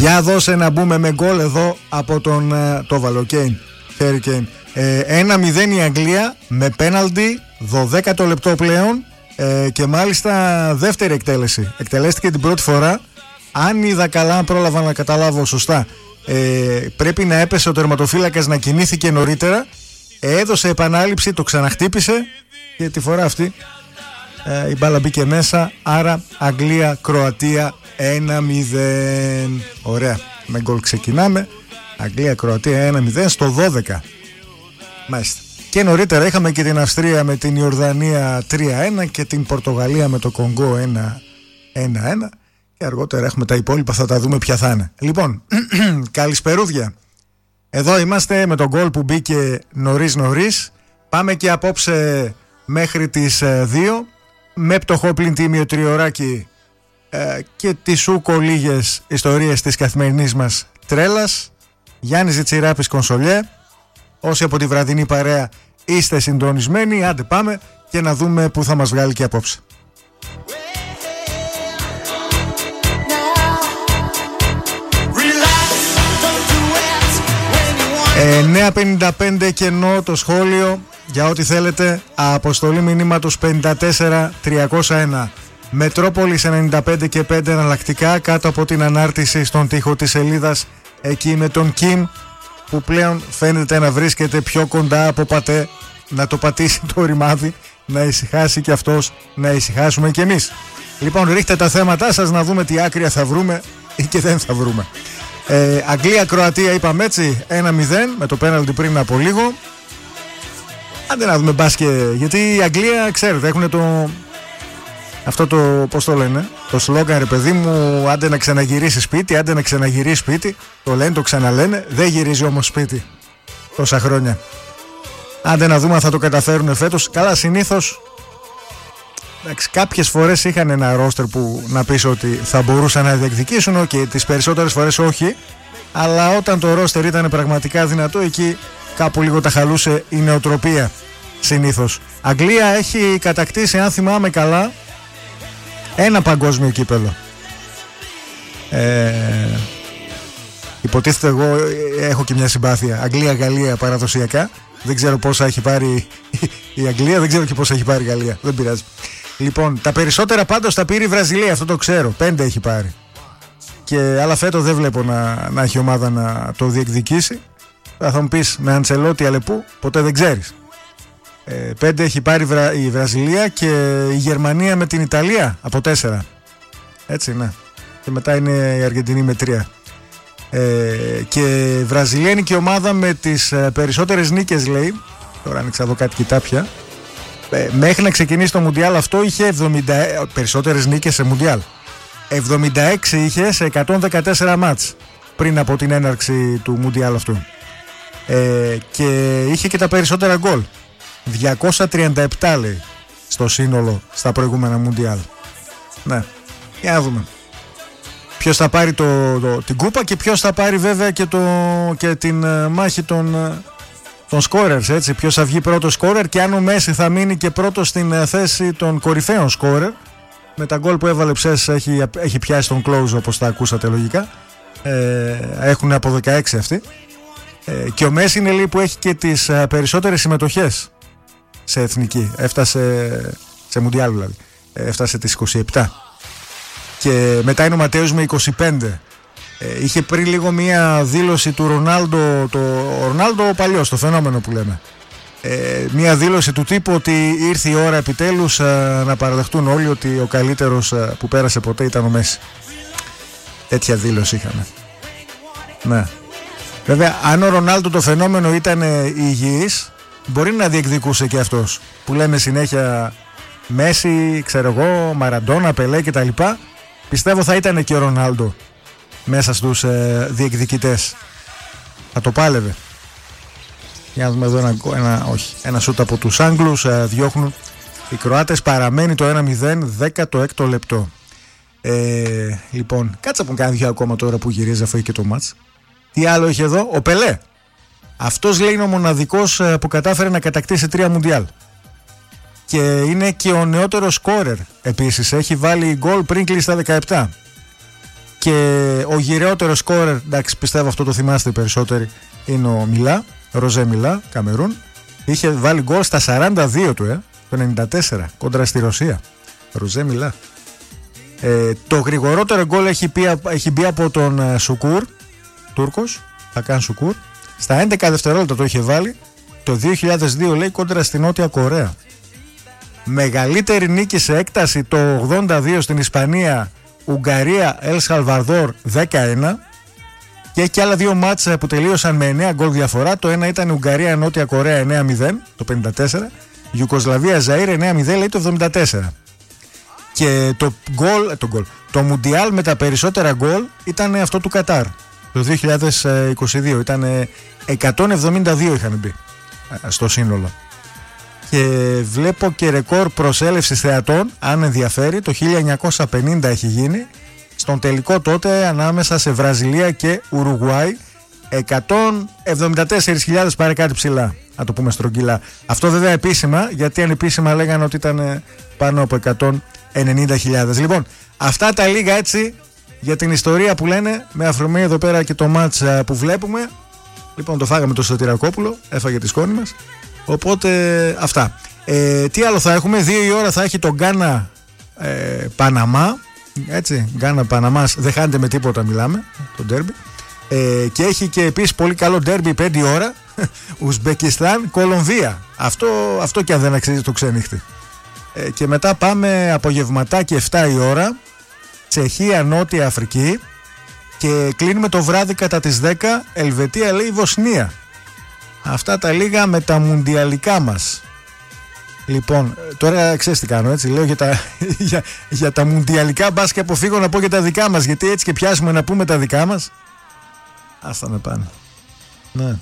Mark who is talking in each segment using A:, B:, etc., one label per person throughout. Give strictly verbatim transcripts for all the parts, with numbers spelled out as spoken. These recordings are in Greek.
A: Για δώσε να μπούμε με γκολ εδώ από τον το Βαλοκέιν Harry Kane. ένα μηδέν η Αγγλία με πέναλτι δωδέκατο λεπτό πλέον ε, και μάλιστα δεύτερη εκτέλεση. Εκτελέστηκε την πρώτη φορά. Αν είδα καλά, αν πρόλαβα να καταλάβω σωστά, ε, πρέπει να έπεσε ο τερματοφύλακας, να κινήθηκε νωρίτερα, έδωσε επανάληψη, το ξαναχτύπησε και τη φορά αυτή ε, η μπάλα μπήκε μέσα. Άρα Αγγλία-Κροατία ένα μηδέν. Ωραία, με γκολ ξεκινάμε. Αγγλία-Κροατία ένα μηδέν στο δώδεκα. Μάλιστα. Και νωρίτερα είχαμε και την Αυστρία με την Ιορδανία τρία ένα και την Πορτογαλία με το Κονγκό ένα ένα. Και αργότερα έχουμε τα υπόλοιπα, θα τα δούμε ποια θα είναι. Λοιπόν, καλησπερούδια. Εδώ είμαστε με τον γκολ που μπήκε νωρίς νωρίς. Πάμε και απόψε μέχρι τις δύο με πτωχό πλην τίμιο τριωράκι ε, και τις σούκο λίγες ιστορίες της καθημερινής μας τρέλας. Γιάννης Ζιτσιράπης Κονσολιέ. Όσοι από τη βραδινή παρέα είστε συντονισμένοι, άντε πάμε και να δούμε που θα μας βγάλει και απόψε. εννιά πενήντα πέντε κενό το σχόλιο για ό,τι θέλετε. Αποστολή μηνύματος πενήντα τέσσερα τριακόσια ένα. Μετρόπολης ενενήντα πέντε και πέντε εναλλακτικά κάτω από την ανάρτηση στον τοίχο της σελίδας, εκεί με τον Κιμ που πλέον φαίνεται να βρίσκεται πιο κοντά από πατέ, να το πατήσει το ρημάδι, να ησυχάσει και αυτός, να ησυχάσουμε κι εμείς. Λοιπόν, ρίχτε τα θέματά σας να δούμε τι άκρια θα βρούμε ή και δεν θα βρούμε. ε, Αγγλία-Κροατία είπαμε έτσι ένα μηδέν με το πέναλτι πριν από λίγο. Άντε να δούμε μπάσκετ, γιατί η Αγγλία ξέρετε έχουν το... αυτό το, πώς το λένε, το σλόγγαν ρε παιδί μου, άντε να ξαναγυρίσει σπίτι, άντε να ξαναγυρίσει σπίτι. Το λένε, το ξαναλένε, δεν γυρίζει όμως σπίτι τόσα χρόνια. Άντε να δούμε αν θα το καταφέρουν φέτος. Καλά, συνήθως εντάξει, κάποιες φορές είχαν ένα ρόστερ που να πεις ότι θα μπορούσαν να διεκδικήσουν, και okay, τις περισσότερες φορές όχι. Αλλά όταν το ρόστερ ήταν πραγματικά δυνατό, εκεί κάπου λίγο τα χαλούσε η νοοτροπία συνήθως. Αγγλία έχει κατακτήσει, αν θυμάμαι καλά, ένα παγκόσμιο κύπελο. Ε, υποτίθεται εγώ έχω και μια συμπάθεια Αγγλία-Γαλλία παραδοσιακά. Δεν ξέρω πόσα έχει πάρει η Αγγλία, δεν ξέρω και πόσα έχει πάρει η Γαλλία. Δεν πειράζει. Λοιπόν, τα περισσότερα πάντως τα πήρε η Βραζιλία, αυτό το ξέρω. Πέντε έχει πάρει. Και αλλά φέτος δεν βλέπω να, να έχει ομάδα να το διεκδικήσει. Θα μου πεις με Αντσελότη Αλεπού, ποτέ δεν ξέρεις. Ε, πέντε έχει πάρει Βρα... η Βραζιλία και η Γερμανία με την Ιταλία από τέσσερα. Έτσι, ναι. Και μετά είναι η Αργεντινή με τρία. Ε, και η Βραζιλία είναι και η ομάδα με τις ε, περισσότερες νίκες, λέει. Τώρα άνοιξα εδώ κάτι κοιτάπια. Ε, μέχρι να ξεκινήσει το Μουντιάλ αυτό είχε εβδομήντα περισσότερες νίκες σε Μουντιάλ. εβδομήντα έξι είχε σε εκατόν δεκατέσσερα μάτς πριν από την έναρξη του Μουντιάλ αυτού. Ε, και είχε και τα περισσότερα γκολ. διακόσια τριάντα επτά λέει στο σύνολο στα προηγούμενα Μουντιάλ. Ναι, για να δούμε ποιος θα πάρει το, το, την κούπα και ποιος θα πάρει βέβαια και, το, και την uh, μάχη των, uh, των σκόρερς, έτσι. Ποιος θα βγει πρώτος σκόρερ και αν ο Μέση θα μείνει και πρώτος στην uh, θέση των κορυφαίων σκόρερ. Με τα γκολ που έβαλε ψες έχει, έχει πιάσει τον close, όπως τα ακούσατε λογικά. Ε, έχουν από δεκαέξι αυτοί. Ε, και ο Μέση είναι λέει που έχει και τις uh, περισσότερες συμμετοχές σε εθνική. Έφτασε σε Μουντιάλ δηλαδή. Έφτασε τις είκοσι επτά. Και μετά είναι ο Ματέους με είκοσι πέντε. Ε, είχε πριν λίγο μία δήλωση του Ρονάλντο, το Ρονάλντο ο παλιός, το φαινόμενο που λέμε. Ε, μία δήλωση του τύπου ότι ήρθε η ώρα επιτέλους α, να παραδεχτούν όλοι ότι ο καλύτερος α, που πέρασε ποτέ ήταν ο Μέση. Τέτοια δήλωση είχαμε. Ναι. Βέβαια, αν ο Ρονάλντο το φαινόμενο ήταν υγιής, μπορεί να διεκδικούσε και αυτός. Που λέμε συνέχεια Μέση, ξέρω εγώ, Μαραντόνα, Πελέ κτλ. Πιστεύω θα ήταν και ο Ρονάλντο μέσα στους ε, διεκδικητές. Θα το πάλευε. Για να δούμε εδώ ένα, ένα, όχι, ένα σούτ από τους Άγγλους. Ε, διώχνουν οι Κροάτες. Παραμένει το ένα μηδέν, δέκατο έκτο λεπτό. Ε, λοιπόν, κάτσα που κάνει δυο ακόμα τώρα που γυρίζει, αφού έχει και το μάτς. Τι άλλο έχει εδώ, ο Πελέ. Αυτός λέει είναι ο μοναδικός ε, που κατάφερε να κατακτήσει τρία Μουντιάλ. Και είναι και ο νεότερος σκόρερ επίσης. Έχει βάλει γκολ πριν κλείσει τα δεκαεπτά. και ο γυραιότερος σκόρερ, εντάξει πιστεύω αυτό το θυμάστε οι περισσότεροι, είναι ο Μιλά, Ροζέ Μιλά, Καμερούν. Είχε βάλει γκολ στα σαράντα δύο του, ε, το ενενήντα τέσσερα, κόντρα στη Ρωσία. Ροζέ Μιλά. Ε, το γρηγορότερο γκολ έχει, έχει μπει από τον ε, Σουκούρ, Τούρκος, Χακάν Σουκούρ. Στα έντεκα δευτερόλεπτα το είχε βάλει το δύο χιλιάδες δύο, λέει, κόντρα στη Νότια Κορέα. Μεγαλύτερη νίκη σε έκταση το ογδόντα δύο στην Ισπανία, Ουγγαρία, Ελ Σαλβαδόρ δέκα ένα. Και έχει άλλα δύο μάτσα που τελείωσαν με εννέα γκολ διαφορά. Το ένα ήταν η Ουγγαρία Νότια Κορέα εννέα μηδέν το πενήντα τέσσερα, Ιουγκοσλαβία Ζαΐρ εννέα μηδέν, λέει, το εβδομήντα τέσσερα. Και το γκολ, το γκολ, το Μουντιάλ με τα περισσότερα γκολ ήταν αυτό του Κατάρ το δύο χιλιάδες είκοσι δύο. Ήταν εκατόν εβδομήντα δύο είχαν μπει στο σύνολο. Και βλέπω και ρεκόρ προσέλευσης θεατών, αν ενδιαφέρει, το χίλια εννιακόσια πενήντα έχει γίνει, στον τελικό τότε ανάμεσα σε Βραζιλία και Ουρουγουάι, εκατόν εβδομήντα τέσσερις χιλιάδες, πάρε κάτι ψηλά, να το πούμε στρογγυλά. Αυτό βέβαια επίσημα, γιατί ανεπίσημα λέγανε ότι ήταν πάνω από εκατόν ενενήντα χιλιάδες. Λοιπόν, αυτά τα λίγα έτσι για την ιστορία που λένε, με αφορμή εδώ πέρα και το μάτς που βλέπουμε. Λοιπόν, το φάγαμε το Σωτηρακόπουλο, έφαγε τη σκόνη μας. Οπότε αυτά. Ε, τι άλλο θα έχουμε, δύο η ώρα θα έχει το Γκάνα ε, Παναμά. Έτσι, Γκάνα Παναμάς, δεν χάνεται με τίποτα, μιλάμε, το ντέρμπι. Ε, και έχει και επίσης πολύ καλό ντέρμπι πέντε η ώρα, Ουσμπεκιστάν Κολομβία. Αυτό, αυτό και αν δεν αξίζει το ξενύχτη. Ε, και μετά πάμε απογευματάκι επτά η ώρα, Τσεχία Νότια Αφρική. Και κλείνουμε το βράδυ κατά τις δέκα, Ελβετία, λέει, Βοσνία. Αυτά τα λίγα με τα μουντιαλικά μας. Λοιπόν, τώρα ξέρεις τι κάνω, έτσι, λέω για τα, για, για τα μουντιαλικά, μπας και αποφύγω να πω για τα δικά μας, γιατί έτσι και πιάσουμε να πούμε τα δικά μας. Άστα με πάνε. Ναι.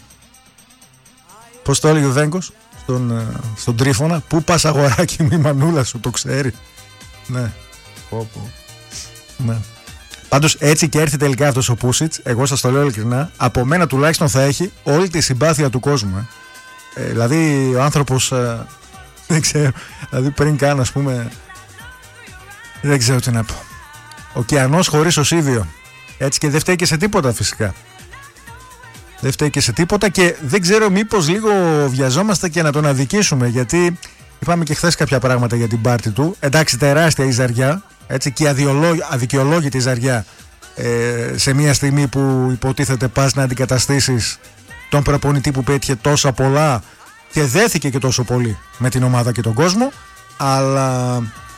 A: Πώς το έλεγε ο Βέγκος στον, στον Τρίφωνα, πού πας αγοράκι μου, η μανούλα σου το ξέρει. Ναι. Πω, πω. Ναι. Πάντως έτσι και έρθει τελικά αυτός ο Πούσιτς, εγώ σας το λέω ειλικρινά, από μένα τουλάχιστον θα έχει όλη τη συμπάθεια του κόσμου. Ε. Ε, δηλαδή ο άνθρωπος, ε, δεν ξέρω, δηλαδή πριν καν, ας πούμε, δεν ξέρω τι να πω. Ωκεανός χωρίς οσίβιο. Έτσι, και δεν φταίει και σε τίποτα φυσικά. Δεν φταίει και σε τίποτα και δεν ξέρω μήπως λίγο βιαζόμαστε και να τον αδικήσουμε, γιατί είπαμε και χθες κάποια πράγματα για την πάρτη του. Εντάξει, τεράστια η ζαριά. Έτσι, και αδικαιολόγητη ζαριά ε, σε μια στιγμή που υποτίθεται πας να αντικαταστήσεις τον προπονητή που πέτυχε τόσα πολλά και δέθηκε και τόσο πολύ με την ομάδα και τον κόσμο, αλλά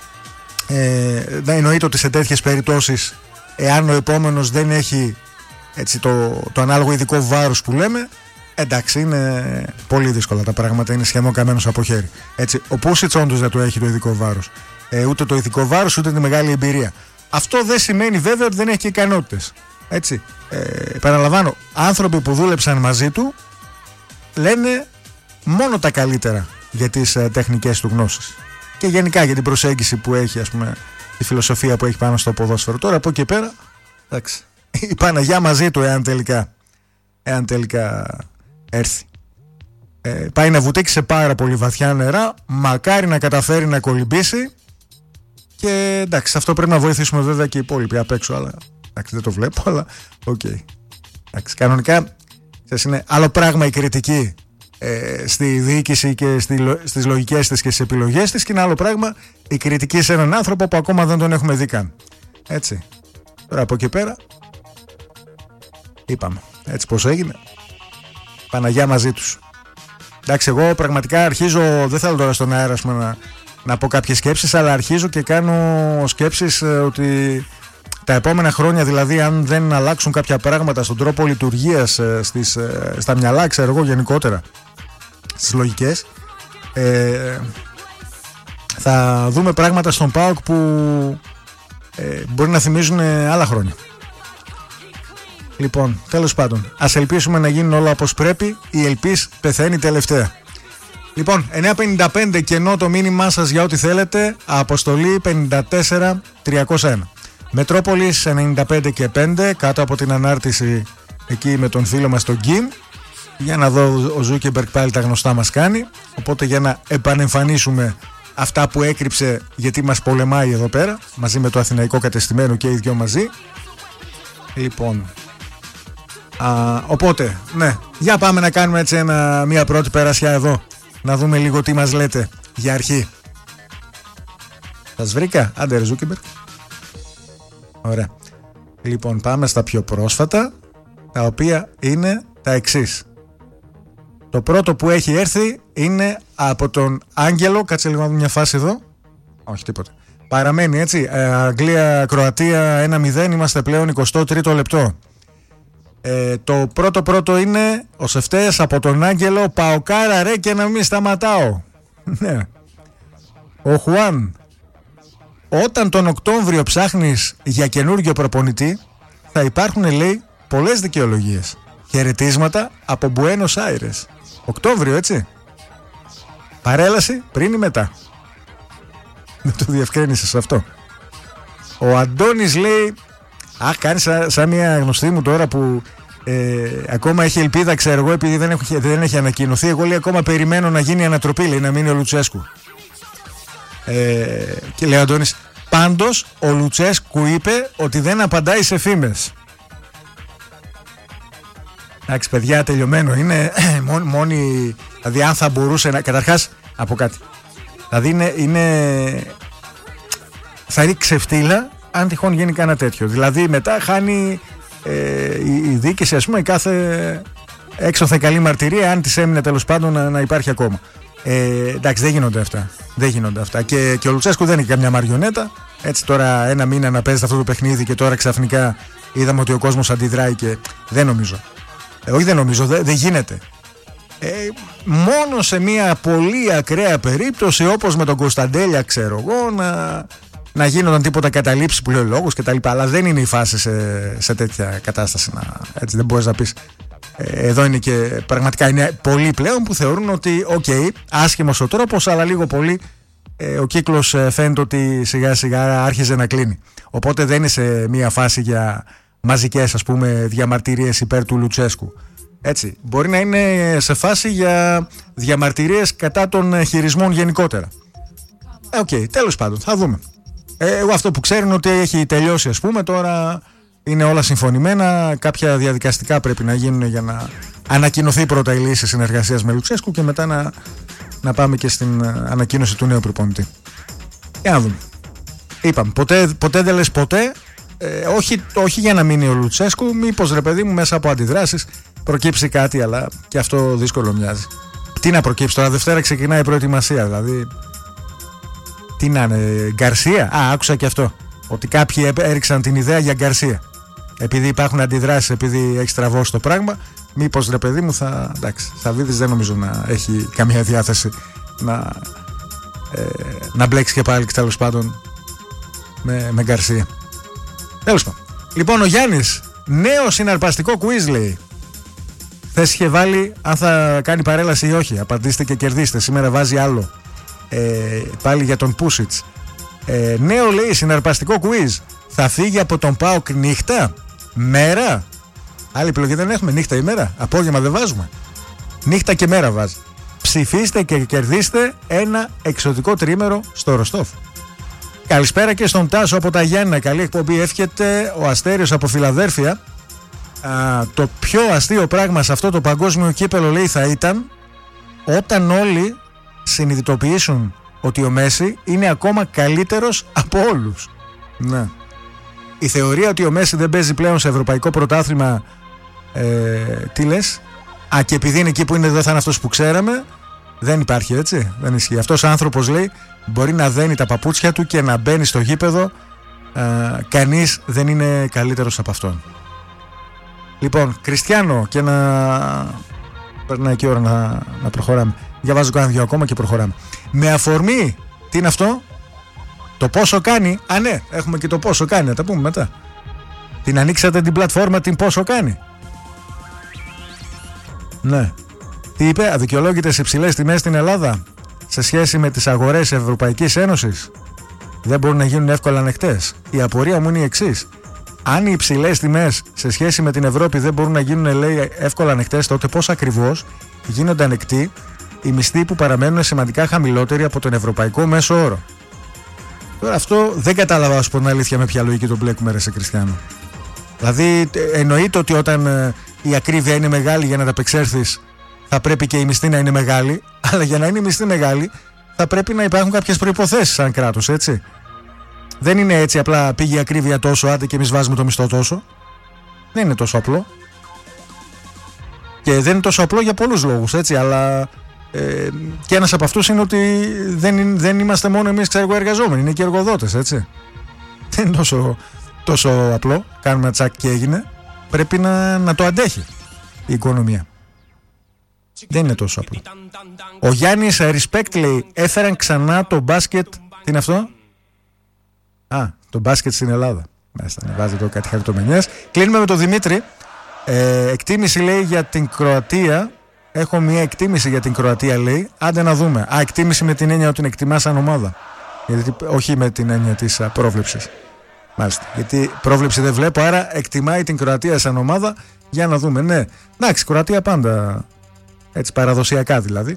A: ε, να εννοείται ότι σε τέτοιες περιπτώσεις, εάν ο επόμενος δεν έχει, έτσι, το, το ανάλογο ειδικό βάρος που λέμε, εντάξει, είναι πολύ δύσκολα τα πράγματα, είναι σχεδόν καμένος από χέρι. Έτσι, ο Πούσιτς όντως δεν το έχει το ειδικό βάρος. Ε, ούτε το ηθικό βάρος, ούτε τη μεγάλη εμπειρία. Αυτό δεν σημαίνει βέβαια ότι δεν έχει και ικανότητες. Έτσι. Ε, παραλαμβάνω, άνθρωποι που δούλεψαν μαζί του λένε μόνο τα καλύτερα για τις ε, τεχνικές του γνώσεις. Και γενικά για την προσέγγιση που έχει, ας πούμε, τη φιλοσοφία που έχει πάνω στο ποδόσφαιρο. Τώρα από εκεί πέρα, εντάξει, η Παναγιά μαζί του, εάν τελικά, εάν τελικά έρθει. Ε, πάει να βουτήξει σε πάρα πολύ βαθιά νερά, μακάρι να καταφέρει να κολυμπήσει. Και εντάξει, αυτό πρέπει να βοηθήσουμε βέβαια και οι υπόλοιποι απ' έξω, αλλά εντάξει, δεν το βλέπω, αλλά οκ. Okay. Εντάξει, κανονικά, ξέρεις, είναι άλλο πράγμα η κριτική ε, στη διοίκηση και στη, στις λογικές της και στις επιλογές της, και είναι άλλο πράγμα η κριτική σε έναν άνθρωπο που ακόμα δεν τον έχουμε δει καν. Έτσι. Τώρα από εκεί πέρα, είπαμε, έτσι πως έγινε, Παναγιά μαζί τους. Εντάξει, εγώ πραγματικά αρχίζω, δεν θέλω τώρα στον αέρα, ας πούμε, να... να πω κάποιες σκέψεις, αλλά αρχίζω και κάνω σκέψεις ε, ότι τα επόμενα χρόνια, δηλαδή, αν δεν αλλάξουν κάποια πράγματα στον τρόπο λειτουργίας ε, στις, ε, στα μυαλά, ξέρω εγώ, γενικότερα στις λογικές, ε, θα δούμε πράγματα στον ΠΑΟΚ που ε, μπορεί να θυμίζουν ε, άλλα χρόνια. Λοιπόν, τέλος πάντων, ας ελπίσουμε να γίνουν όλα όπως πρέπει. Η ελπίς πεθαίνει τελευταία. Λοιπόν, εννιά πενήντα πέντε κενό το μήνυμά σας για ό,τι θέλετε. Αποστολή πενήντα τέσσερα τριακόσια ένα. Μετρόπολης ενενήντα πέντε και πέντε, κάτω από την ανάρτηση εκεί με τον φίλο μας τον Γκίμ. Για να δω, ο Ζούκεμπεργκ πάλι τα γνωστά μας κάνει. Οπότε για να επανεμφανίσουμε αυτά που έκρυψε, γιατί μας πολεμάει εδώ πέρα, μαζί με το αθηναϊκό κατεστημένο και οι δυο μαζί. Λοιπόν, α, οπότε, ναι, για πάμε να κάνουμε έτσι ένα, μια πρώτη περασιά εδώ. Να δούμε λίγο τι μας λέτε για αρχή. Σας βρήκα, άντε ρε Ζούκεμπερ. Ωραία. Λοιπόν, πάμε στα πιο πρόσφατα, τα οποία είναι τα εξής. Το πρώτο που έχει έρθει είναι από τον Άγγελο. Κάτσε λίγο μια φάση εδώ. Όχι τίποτα. Παραμένει έτσι. ε, Αγγλία-Κροατία ένα μηδέν. Είμαστε πλέον εικοστό τρίτο λεπτό. ε, Το πρώτο πρώτο είναι ο Σεφτές από τον Άγγελο. Παοκάρα ρε και να μην σταματάω. Ναι. Ο Χουάν. Όταν τον Οκτώβριο ψάχνεις για καινούργιο προπονητή, θα υπάρχουν, λέει, πολλές δικαιολογίες. Χαιρετίσματα από Μπουένος Άιρες. Οκτώβριο, έτσι. Παρέλαση πριν ή μετά. Δεν το διευκρίνησες αυτό. Ο Αντώνης λέει, αχ, κάνει σαν, σαν μια γνωστή μου τώρα που ε, ακόμα έχει ελπίδα, ξέρω εγώ, επειδή δεν έχει, δεν έχει ανακοινωθεί. Εγώ, λέει, ακόμα περιμένω να γίνει ανατροπή, λέει, να μείνει ο Λουτσέσκου. Ε, και λέει ο Αντώνης, πάντως ο Λουτσέσκου είπε ότι δεν απαντάει σε φήμες. Εντάξει, παιδιά, τελειωμένο είναι. Μόνη, μόνη, δηλαδή, αν θα μπορούσε να. Καταρχάς, από κάτι. Δηλαδή, είναι. είναι θα ρίξει ξεφτύλα αν τυχόν γίνει κανένα τέτοιο. Δηλαδή, μετά χάνει ε, η, η διοίκηση, ας πούμε, κάθε έξωθεν καλή μαρτυρία, αν της έμεινε τέλος πάντων να, να υπάρχει ακόμα. Ε, εντάξει, δεν γίνονται αυτά. Δεν γίνονται αυτά. Και, και ο Λουτσέσκου δεν είναι καμιά μαριονέτα. Έτσι, τώρα ένα μήνα να παίζει αυτό το παιχνίδι και τώρα ξαφνικά είδαμε ότι ο κόσμος αντιδράει και δεν νομίζω. Ε, όχι δεν νομίζω, δεν δε γίνεται. Ε, μόνο σε μια πολύ ακραία περίπτωση όπως με τον Κωνσταντέλια, ξέρω εγώ, να, να γίνονταν τίποτα καταλήψεις που λέει ο λόγος και τα λοιπά, αλλά δεν είναι η φάση σε, σε τέτοια κατάσταση να, έτσι δεν μπορείς να πεις. Ε, εδώ είναι και πραγματικά είναι πολλοί πλέον που θεωρούν ότι οκ, okay, άσχημος ο τρόπος, αλλά λίγο πολύ ε, ο κύκλος ε, φαίνεται ότι σιγά σιγά άρχιζε να κλείνει, οπότε δεν είναι σε μια φάση για μαζικές, ας πούμε, διαμαρτυρίες υπέρ του Λουτσέσκου. Έτσι, μπορεί να είναι σε φάση για διαμαρτυρίες κατά των χειρισμών γενικότερα. Οκ, ε, okay, τέλος πάντων, θα δούμε. Ε, εγώ αυτό που ξέρω είναι ότι έχει τελειώσει, ας πούμε, τώρα είναι όλα συμφωνημένα. Κάποια διαδικαστικά πρέπει να γίνουν για να ανακοινωθεί πρώτα η λύση συνεργασίας με Λουτσέσκου και μετά να, να πάμε και στην ανακοίνωση του νέου προπονητή. Για να δούμε. Είπαμε, ποτέ, ποτέ δεν λες ποτέ. Ε, όχι, όχι για να μείνει ο Λουτσέσκου, μήπως ρε παιδί μου μέσα από αντιδράσεις προκύψει κάτι, αλλά και αυτό δύσκολο μοιάζει. Τι να προκύψει τώρα, Δευτέρα ξεκινάει η προετοιμασία, δηλαδή. Τι να είναι, Γκαρσία. Α, άκουσα και αυτό. Ότι κάποιοι έριξαν την ιδέα για Γκαρσία. Επειδή υπάρχουν αντιδράσεις, επειδή έχει τραβώσει το πράγμα, μήπως ρε παιδί μου θα. Εντάξει, Σαββίδης δεν νομίζω να έχει καμία διάθεση να, ε, να μπλέξει και πάλι τέλος πάντων με, με Γκαρσία. Τέλος πάντων. Λοιπόν, ο Γιάννης, νέο συναρπαστικό quiz λέει. Θες είχε βάλει αν θα κάνει παρέλαση ή όχι. Απαντήστε και κερδίστε. Σήμερα βάζει άλλο. Ε, πάλι για τον Πούσιτς. Ε, νέο λέει συναρπαστικό quiz. Θα φύγει από τον ΠΑΟΚ νύχτα, μέρα. Άλλη επιλογή δεν έχουμε. Νύχτα ή μέρα. Απόγευμα δεν βάζουμε. Νύχτα και μέρα βάζει. Ψηφίστε και κερδίστε ένα εξωτικό τρίμερο στο Ροστόφ. Καλησπέρα και στον Τάσο από τα Γιάννενα. Καλή εκπομπή εύχεται ο Αστέριος από Φιλαδέλφια. Α, το πιο αστείο πράγμα σε αυτό το παγκόσμιο κύπελο λέει θα ήταν όταν όλοι συνειδητοποιήσουν ότι ο Μέση είναι ακόμα καλύτερος από όλους. Ναι. Η θεωρία ότι ο Μέση δεν παίζει πλέον σε ευρωπαϊκό πρωτάθλημα, ε, τι λες? Α, και επειδή είναι εκεί που είναι δεν θα είναι αυτός που ξέραμε. Δεν υπάρχει, έτσι, δεν ισχύει. Αυτός ο άνθρωπος λέει μπορεί να δένει τα παπούτσια του και να μπαίνει στο γήπεδο, ε, κανείς δεν είναι καλύτερος από αυτόν. Λοιπόν, Κριστιανό, και να περνάει και η ώρα να, να προχωράμε. Διαβάζω κάνα δυο ακόμα και προχωράμε. Με αφορμή, τι είναι αυτό? Το πόσο κάνει. Α, ναι, έχουμε και το πόσο κάνει, να τα πούμε μετά. Την ανοίξατε την πλατφόρμα, την πόσο κάνει. Ναι. Τι είπε, αδικαιολόγητες υψηλές τιμές στην Ελλάδα σε σχέση με τις αγορές Ευρωπαϊκής Ένωσης δεν μπορούν να γίνουν εύκολα ανεκτές. Η απορία μου είναι η εξής. Αν οι υψηλές τιμές σε σχέση με την Ευρώπη δεν μπορούν να γίνουν, λέει, εύκολα ανεκτές, τότε πώς ακριβώς γίνονται ανεκτοί οι μισθοί που παραμένουν σημαντικά χαμηλότεροι από τον ευρωπαϊκό μέσο όρο? Τώρα αυτό δεν κατάλαβα, ας πω την αλήθεια, με ποια λογική το μπλέκουμε, ρε σε Κριστιανό. Δηλαδή εννοείται ότι όταν η ακρίβεια είναι μεγάλη για να ανταπεξέλθεις, θα πρέπει και η μισθή να είναι μεγάλη, αλλά για να είναι η μισθή μεγάλη θα πρέπει να υπάρχουν κάποιες προϋποθέσεις σαν κράτος, έτσι. Δεν είναι έτσι απλά πήγε η ακρίβεια τόσο, άντε και εμείς βάζουμε το μισθό τόσο. Δεν είναι τόσο απλό. Και δεν είναι τόσο απλό για πολλούς λόγους, έτσι, αλλά ε, και ένας από αυτούς είναι ότι δεν, δεν είμαστε μόνο εμείς εργαζόμενοι, είναι και εργοδότες, έτσι. Δεν είναι τόσο, τόσο απλό, κάνουμε ένα τσακ και έγινε. Πρέπει να, να το αντέχει η οικονομία. Δεν είναι τόσο απλό. Ο Γιάννης Respect λέει, έφεραν ξανά το μπάσκετ. Τι είναι αυτό? Α, το μπάσκετ στην Ελλάδα. Μάλιστα, βάζει εδώ κάτι χαρτομενιές. Κλείνουμε με τον Δημήτρη. Ε, εκτίμηση λέει για την Κροατία. Έχω μια εκτίμηση για την Κροατία, λέει. Άντε να δούμε. Α, εκτίμηση με την έννοια ότι την εκτιμά σαν ομάδα. Γιατί, όχι με την έννοια της πρόβλεψης. Μάλιστα. Γιατί πρόβλεψη δεν βλέπω, άρα εκτιμάει την Κροατία σαν ομάδα. Για να δούμε. Ναι, εντάξει, Κροατία πάντα. Έτσι παραδοσιακά δηλαδή.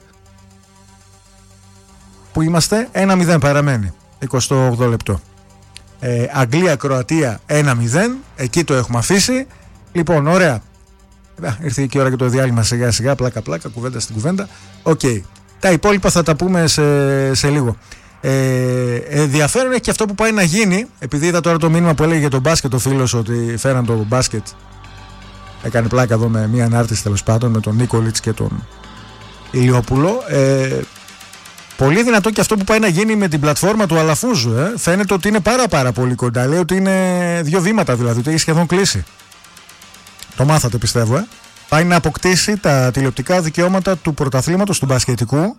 A: Που είμαστε, ένα μηδέν παραμένει. εικοστό όγδοο λεπτό. Ε, Αγγλία-Κροατία ένα μηδέν. Εκεί το έχουμε αφήσει. Λοιπόν, ωραία. Ήρθε και η ώρα και το διάλειμμα σιγά σιγά. Πλάκα πλάκα, κουβέντα στην κουβέντα. Οκ. Okay. Τα υπόλοιπα θα τα πούμε σε, σε λίγο. Ε, ενδιαφέρον έχει και αυτό που πάει να γίνει. Επειδή είδα τώρα το μήνυμα που έλεγε για τον μπάσκετ ο φίλος, ότι φέραν το μπάσκετ. Έκανε πλάκα εδώ με μία ανάρτηση τέλος πάντων, με τον Νίκολιτς και τον Ηλιόπουλο. Ε, πολύ δυνατό και αυτό που πάει να γίνει με την πλατφόρμα του Αλαφούζου. Ε. Φαίνεται ότι είναι πάρα πάρα πολύ κοντά. Λέει ότι είναι δύο βήματα δηλαδή, ότι έχει σχεδόν κλείσει. Το μάθατε πιστεύω. Ε. Πάει να αποκτήσει τα τηλεοπτικά δικαιώματα του πρωταθλήματος του μπασκετικού.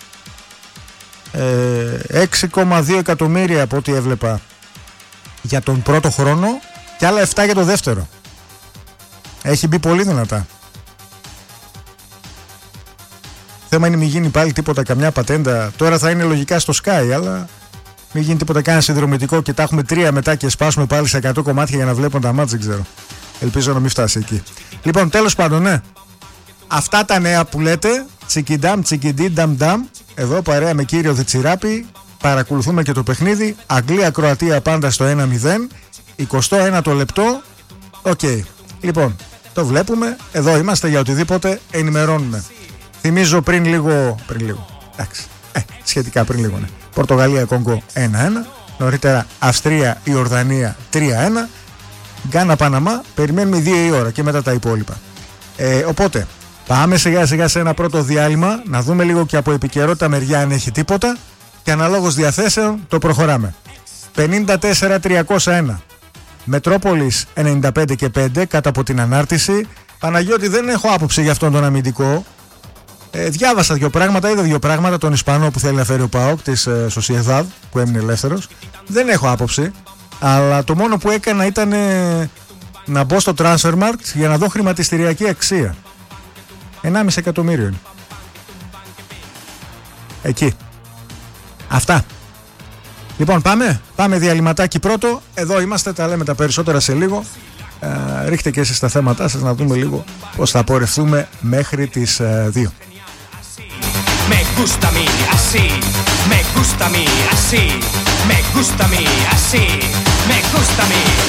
A: Ε, έξι κόμμα δύο εκατομμύρια από ό,τι έβλεπα για τον πρώτο χρόνο και άλλα επτά για το δεύτερο. Έχει μπει πολύ δυνατά. Θέμα είναι μην γίνει πάλι τίποτα, καμιά πατέντα. Τώρα θα είναι λογικά στο Sky, αλλά μην γίνει τίποτα κανένα συνδρομητικό και τα έχουμε τρία μετά και σπάσουμε πάλι σε εκατό κομμάτια για να βλέπουν τα μάτς, δεν ξέρω. Ελπίζω να μην φτάσει εκεί. Λοιπόν, τέλος πάντων, ναι. Αυτά τα νέα που λέτε, τσικιντάμ, τσικιντί, νταμ, νταμ. Εδώ παρέα με κύριο Διτσιράπη. Παρακολουθούμε και το παιχνίδι. Αγγλία-Κροατία πάντα στο ένα μηδέν. εικοστό ένατο λεπτό. Οκ. Okay. Λοιπόν, το βλέπουμε. Εδώ είμαστε για οτιδήποτε ενημερώνουμε. Θυμίζω πριν λίγο. Πριν λίγο. Εντάξει. Ε, σχετικά πριν λίγο, ναι. Πορτογαλία-Κονγκό ένα ένα. Νωρίτερα Αυστρία-Ιορδανία τρία ένα. Γκάνα-Παναμά. Περιμένουμε δύο η ώρα και μετά τα υπόλοιπα. Ε, οπότε, πάμε σιγά σιγά σε ένα πρώτο διάλειμμα. Να δούμε λίγο και από επικαιρότητα μεριά αν έχει τίποτα. Και αναλόγως διαθέσεων το προχωράμε. πενήντα τέσσερα τριακόσια ένα. Μετρόπολης ενενήντα πέντε και πέντε κάτω από την ανάρτηση. Παναγιώτη, δεν έχω άποψη για αυτόν τον αμυντικό. Ε, διάβασα δύο πράγματα, είδα δύο πράγματα. Τον Ισπανό που θέλει να φέρει ο ΠΑΟΚ της ε, Σοσιεδάδ που έμεινε ελεύθερος. Δεν έχω άποψη. Αλλά το μόνο που έκανα ήταν ε, να μπω στο Transfermarkt για να δω χρηματιστηριακή αξία. ενάμιση εκατομμύριο είναι. Εκεί. Αυτά. Λοιπόν, πάμε. Πάμε διαλυματάκι πρώτο. Εδώ είμαστε, τα λέμε τα περισσότερα σε λίγο. Ε, ρίχτε και εσείς τα θέματά σας να δούμε λίγο πώς θα πορευτούμε μέχρι τις ε, δύο.
B: Me gusta a mí así, me gusta a mí así, me gusta a mí así, me gusta a mí.